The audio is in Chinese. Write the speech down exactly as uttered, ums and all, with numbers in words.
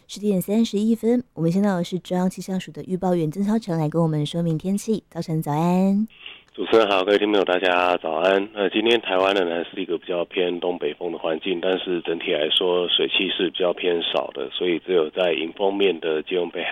十点三十一分，我们现在的是中央气象署的预报员曾超成来跟我们说明天气。早晨早安。 主持人好，各位听众大家早安。呃，今天台湾仍然是一个比较偏东北风的环境，但是整体来说水汽是比较偏少的，所以只有在迎风面的基隆北海